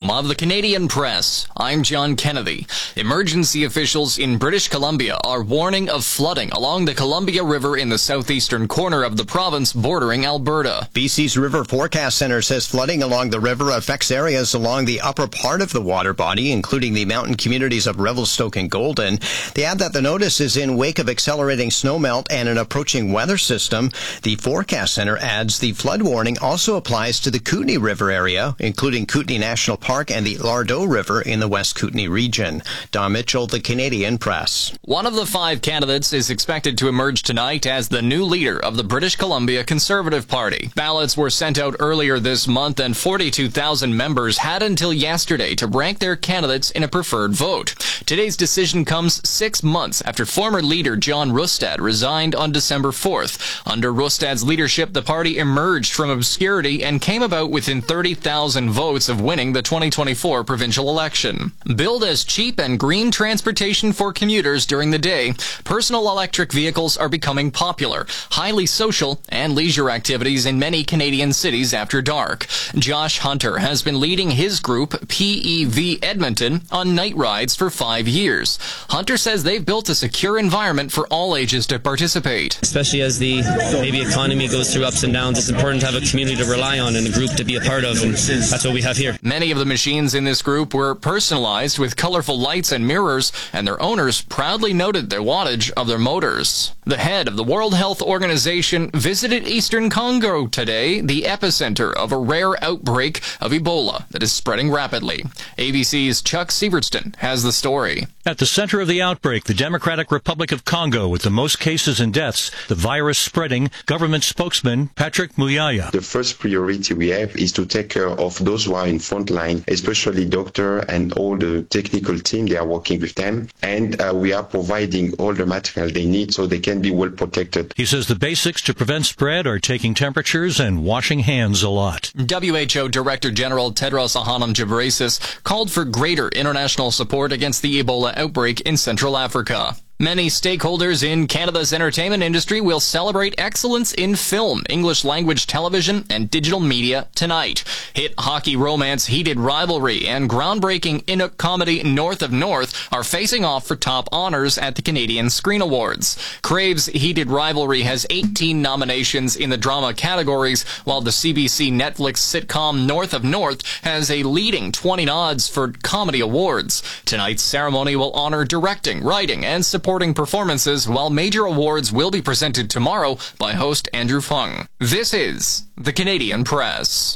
of the Canadian Press. I'm John Kennedy. Emergency officials in British Columbia are warning of flooding along the Columbia River in the southeastern corner of the province bordering Alberta. BC's River Forecast Centre says flooding along the river affects areas along the upper part of the water body, including the mountain communities of Revelstoke and Golden. They add that the notice is in wake of accelerating snowmelt and an approaching weather system. The Forecast Centre adds the flood warning also applies to the Kootenay River area, including Kootenay National Park and the Lardo River in the West Kootenay region. Don Mitchell, the Canadian Press. One of the 5 candidates is expected to emerge tonight as the new leader of the British Columbia Conservative Party. Ballots were sent out earlier this month, and 42,000 members had until yesterday to rank their candidates in a preferred vote. Today's decision comes 6 months after former leader John Rustad resigned on December 4th. Under Rustad's leadership, the party emerged from obscurity and came about within 30,000 votes of winning the 2024 provincial election. Billed as cheap and green transportation for commuters during the day, personal electric vehicles are becoming popular, highly social, and leisure activities in many Canadian cities after dark. Josh Hunter has been leading his group, PEV Edmonton, on night rides for 5 years. Hunter says they've built a secure environment for all ages to participate. Especially as the economy goes through ups and downs, it's important to have a community to rely on and a group to be a part of, and that's what we have here. Many of the machines in this group were personalized with colorful lights and mirrors, and their owners proudly noted the wattage of their motors. The head of the World Health Organization visited Eastern Congo today, the epicenter of a rare outbreak of Ebola that is spreading rapidly. ABC's Chuck Sievertson has the story. At the center of the outbreak, the Democratic Republic of Congo, with the most cases and deaths, the virus spreading, government spokesman Patrick Muyaya. The first priority we have is to take care of those who are in front line, especially doctor and all the technical team. They are working with them, and we are providing all the material they need so they can be well protected. He says the basics to prevent spread are taking temperatures and washing hands a lot. WHO Director General Tedros Adhanom Ghebreyesus called for greater international support against the Ebola outbreak in Central Africa. Many stakeholders in Canada's entertainment industry will celebrate excellence in film, English language television, and digital media tonight. Hit hockey romance Heated Rivalry and groundbreaking Inuk comedy North of North are facing off for top honors at the Canadian Screen Awards. Crave's Heated Rivalry has 18 nominations in the drama categories, while the CBC Netflix sitcom North of North has a leading 20 nods for comedy awards. Tonight's ceremony will honor directing, writing, and supporting performances, while major awards will be presented tomorrow by host Andrew Fung. This is the Canadian Press.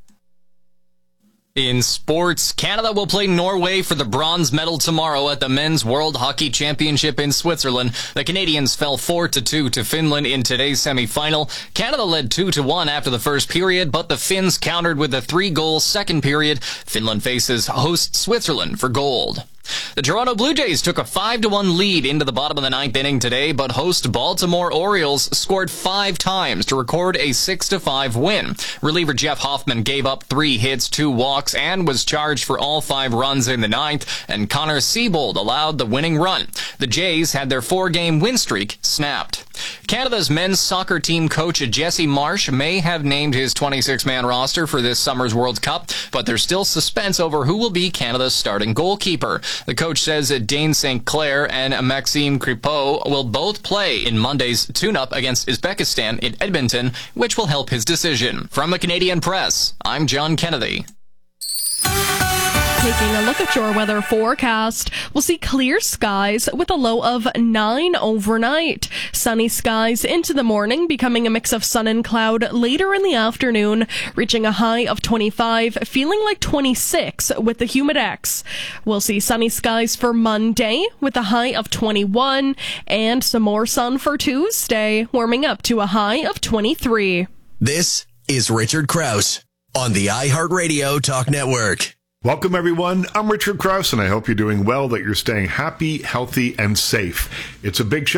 In sports, Canada will play Norway for the bronze medal tomorrow at the Men's World Hockey Championship in Switzerland. The Canadians fell 4-2 to Finland in today's semi-final. Canada led 2-1 after the first period, but the Finns countered with a 3-goal second period. Finland faces host Switzerland for gold. The Toronto Blue Jays took a 5-1 lead into the bottom of the 9th inning today, but host Baltimore Orioles scored 5 times to record a 6-5 win. Reliever Jeff Hoffman gave up 3 hits, 2 walks, and was charged for all 5 runs in the 9th, and Connor Siebold allowed the winning run. The Jays had their 4-game win streak snapped. Canada's men's soccer team coach Jesse Marsh may have named his 26-man roster for this summer's World Cup, but there's still suspense over who will be Canada's starting goalkeeper. The coach says Dane St. Clair and Maxime Crepeau will both play in Monday's tune-up against Uzbekistan in Edmonton, which will help his decision. From the Canadian Press, I'm John Kennedy. Taking a look at your weather forecast, we'll see clear skies with a low of 9 overnight. Sunny skies into the morning, becoming a mix of sun and cloud later in the afternoon, reaching a high of 25, feeling like 26 with the humidex. We'll see sunny skies for Monday with a high of 21, and some more sun for Tuesday, warming up to a high of 23. This is Richard Krause on the iHeartRadio Talk Network. Welcome, everyone. I'm Richard Krause, and I hope you're doing well, that you're staying happy, healthy, and safe. It's a big show.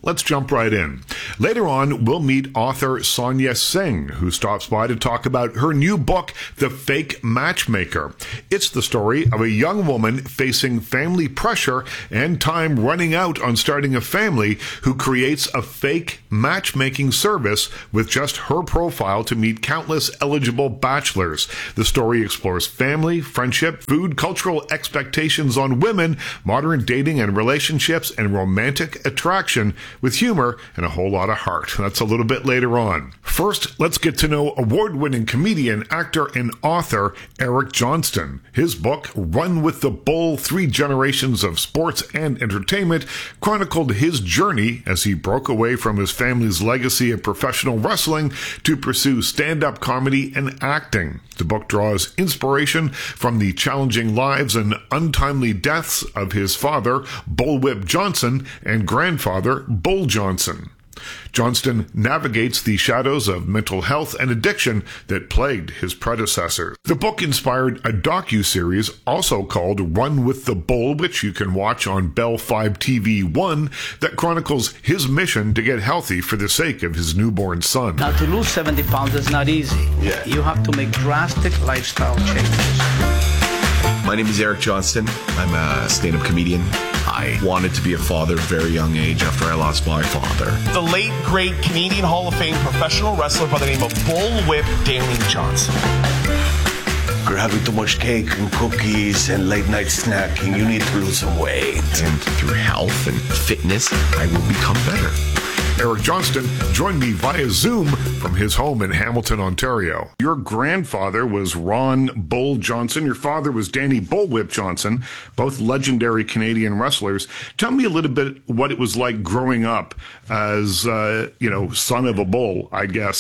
let's jump right in. Later on, we'll meet author Sonia Singh, who stops by to talk about her new book, The Fake Matchmaker. It's the story of a young woman facing family pressure and time running out on starting a family who creates a fake matchmaking service with just her profile to meet countless eligible bachelors. The story explores family, friendship, food, cultural expectations on women, modern dating and relationships, and romantic attraction with humor and a whole lot of heart. That's a little bit later on. First, let's get to know award-winning comedian, actor, and author Eric Johnston. His book, Run with the Bull, 3 Generations of Sports and Entertainment, chronicled his journey as he broke away from his family's legacy of professional wrestling to pursue stand-up comedy and acting. The book draws inspiration from the challenging lives and untimely deaths of his father, Bullwhip Johnson, and grandfather, Bull Johnson. Johnston navigates the shadows of mental health and addiction that plagued his predecessors. The book inspired a docu-series also called Run with the Bull, which you can watch on Bell 5 TV 1, that chronicles his mission to get healthy for the sake of his newborn son. Now, to lose 70 pounds is not easy. Yeah. You have to make drastic lifestyle changes. My name is Eric Johnston. I'm a stand-up comedian. I wanted to be a father at a very young age after I lost my father. The late, great Canadian Hall of Fame professional wrestler by the name of Bullwhip Danny Johnson. You're having too much cake and cookies and late-night snacking. You need to lose some weight. And through health and fitness, I will become better. Eric Johnston joined me via Zoom from his home in Hamilton, Ontario. Your grandfather was Ron Bull Johnson. Your father was Danny Bullwhip Johnson, both legendary Canadian wrestlers. Tell me a little bit what it was like growing up as, son of a bull, I guess,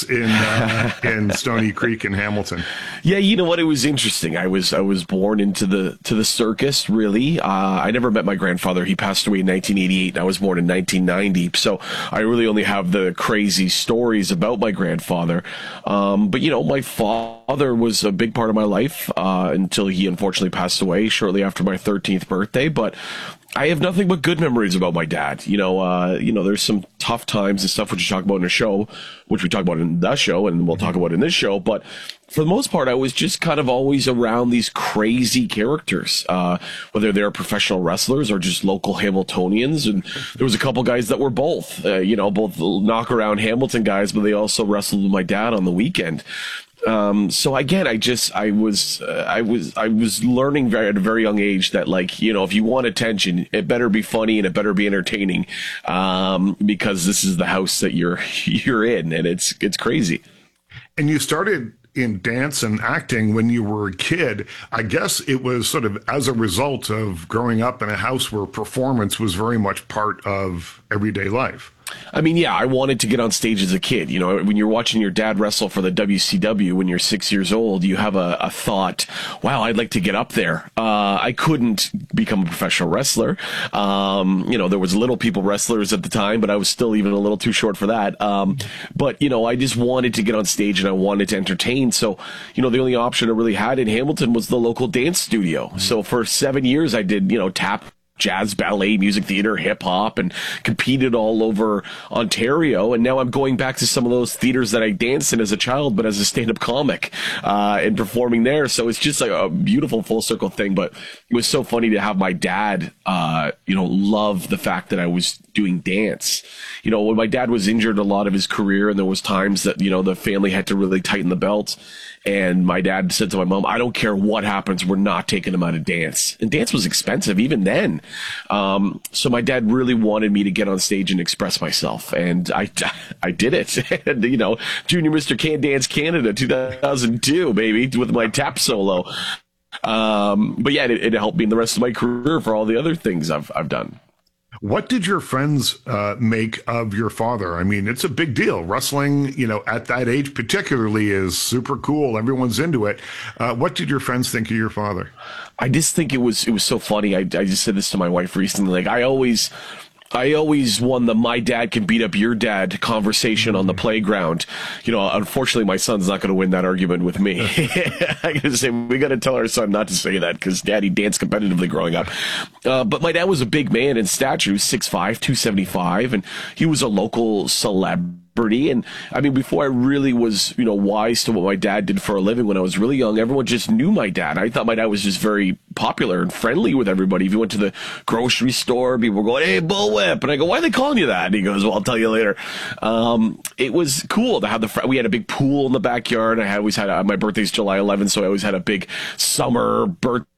in Stony Creek in Hamilton. Yeah, you know what? It was interesting. I was born into the circus, really. I never met my grandfather. He passed away in 1988, and I was born in 1990. So I really only have the crazy stories about my grandfather. But, my father was a big part of my life until he unfortunately passed away shortly after my 13th birthday. But I have nothing but good memories about my dad. There's some tough times and stuff which you talk about in a show, which we talk about in the show, and we'll talk about in this show. But for the most part, I was just kind of always around these crazy characters, whether they're professional wrestlers or just local Hamiltonians. And there was a couple guys that were both, both knock around Hamilton guys, but they also wrestled with my dad on the weekend. So again, I was learning at a very young age that, if you want attention, it better be funny and it better be entertaining, because this is the house that you're in, and it's crazy. And you started in dance and acting when you were a kid. I guess it was sort of as a result of growing up in a house where performance was very much part of everyday life. I mean, yeah, I wanted to get on stage as a kid. When you're watching your dad wrestle for the WCW when you're 6 years old, you have a thought, wow, I'd like to get up there. I couldn't become a professional wrestler. There was little people wrestlers at the time, but I was still even a little too short for that. But I just wanted to get on stage and I wanted to entertain. So, the only option I really had in Hamilton was the local dance studio. Mm-hmm. So for 7 years, I did, tap, jazz, ballet, music theater, hip hop, and competed all over Ontario. And now I'm going back to some of those theaters that I danced in as a child, but as a stand-up comic, and performing there. So it's just like a beautiful full circle thing. But it was so funny to have my dad, love the fact that I was doing dance. When my dad was injured a lot of his career, and there was times that, the family had to really tighten the belt. And my dad said to my mom, I don't care what happens, we're not taking him out of dance. And dance was expensive even then. So my dad really wanted me to get on stage and express myself. And I did it. And, Junior Mr. Can Dance Canada 2002, baby, with my tap solo. But yeah, it helped me in the rest of my career for all the other things I've done. What did your friends make of your father? I mean, it's a big deal. Wrestling, at that age particularly is super cool. Everyone's into it. What did your friends think of your father? I just think it was so funny. I just said this to my wife recently. I always I always won the "my dad can beat up your dad" conversation on the playground. Unfortunately, my son's not going to win that argument with me. I got to say, we got to tell our son not to say that because Daddy danced competitively growing up. But my dad was a big man in stature. He was 6'5", 275, and he was a local celebrity. And I mean, before I really was, wise to what my dad did for a living when I was really young, everyone just knew my dad. I thought my dad was just very popular and friendly with everybody. If you went to the grocery store, people were going, "Hey, Bullwhip." And I go, "Why are they calling you that?" And he goes, "Well, I'll tell you later." It was cool to have we had a big pool in the backyard. I always had, my birthday's July 11th, so I always had a big summer birthday